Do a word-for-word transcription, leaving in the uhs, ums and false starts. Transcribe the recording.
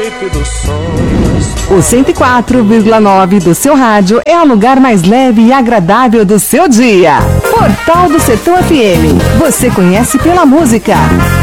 noite dos sonhos. O cento e quatro vírgula nove do seu rádio é o lugar mais leve e agradável do seu dia. Portal do Sertão F M. Você conhece pela música.